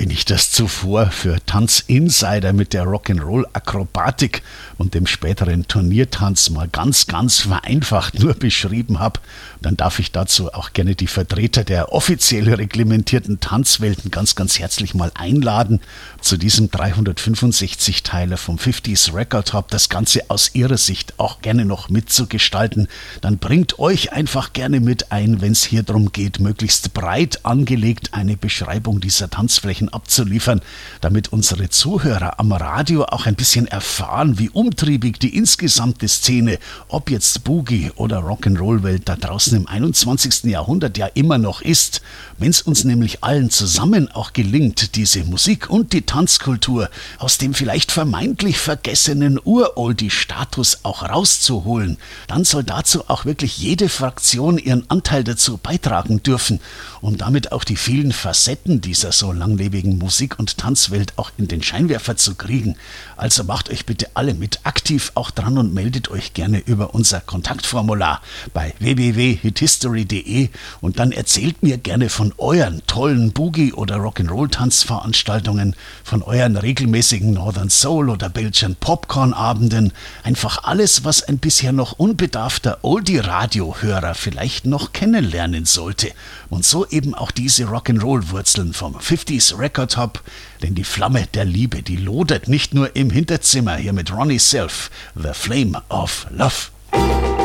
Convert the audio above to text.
wenn ich das zuvor für Tanzinsider mit der Rock'n'Roll-Akrobatik und dem späteren Turniertanz mal ganz vereinfacht nur beschrieben habe, dann darf ich dazu auch gerne die Vertreter der offiziell reglementierten Tanzwelten ganz herzlich mal einladen, zu diesem 365-Teiler vom 50s Record Hop das Ganze aus ihrer Sicht auch gerne noch mitzugestalten. Dann bringt euch einfach gerne mit ein, wenn es hier darum geht, möglichst breit angelegt eine Beschreibung dieser Tanzflächen abzuliefern, damit unsere Zuhörer am Radio auch ein bisschen erfahren, wie umtriebig die insgesamte Szene, ob jetzt Boogie oder Rock'n'Roll-Welt da draußen im 21. Jahrhundert ja immer noch ist. Wenn es uns nämlich allen zusammen auch gelingt, diese Musik und die Tanzkultur aus dem vielleicht vermeintlich vergessenen Uroldie-Status auch rauszuholen, dann soll dazu auch wirklich jede Fraktion ihren Anteil dazu beitragen dürfen, um damit auch die vielen Facetten dieser so langlebigen Musik- und Tanzwelt auch in den Scheinwerfer zu kriegen. Also macht euch bitte alle mit aktiv auch dran und meldet euch gerne über unser Kontaktformular bei www.hithistory.de und dann erzählt mir gerne von euren tollen Boogie- oder Rock'n'Roll-Tanzveranstaltungen, von euren regelmäßigen Northern Soul oder Belgian Popcorn-Abenden, einfach alles, was ein bisher noch unbedarfter Oldie-Radio-Hörer vielleicht noch kennenlernen sollte. Und so eben auch diese Rock'n'Roll-Wurzeln vom 50s Record Hop, denn die Flamme der Liebe, die lodert nicht nur im Hinterzimmer, hier mit Ronnie Self, The Flame of Love.